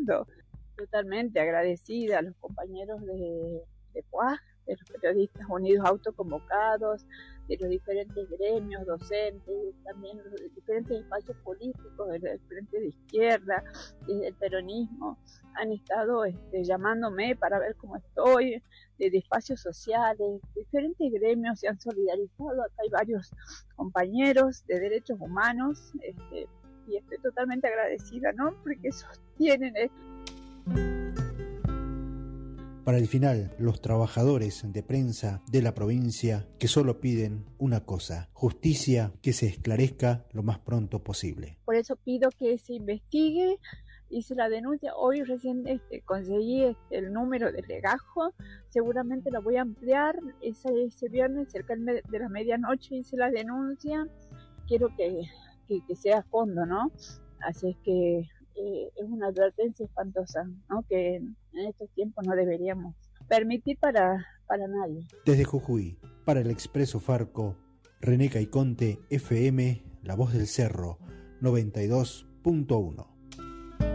haciendo. Totalmente agradecida a los compañeros de PUAG, de los periodistas unidos autoconvocados, de los diferentes gremios, docentes, también los diferentes espacios políticos, desde el Frente de Izquierda, desde el peronismo, han estado llamándome para ver cómo estoy, de espacios sociales, diferentes gremios se han solidarizado. Acá hay varios compañeros de derechos humanos, y estoy totalmente agradecida, ¿no? Porque sostienen esto. Para el final, los trabajadores de prensa de la provincia que solo piden una cosa: justicia, que se esclarezca lo más pronto posible. Por eso pido que se investigue. Hice la denuncia, hoy recién conseguí el número de legajo, seguramente la voy a ampliar. Ese viernes, cerca de la medianoche, hice la denuncia. Quiero que sea a fondo, ¿no? Así es que es una advertencia espantosa, ¿no? Que en estos tiempos no deberíamos permitir para nadie. Desde Jujuy, para el Expreso Farco, René Caiconte, FM, La Voz del Cerro, 92.1.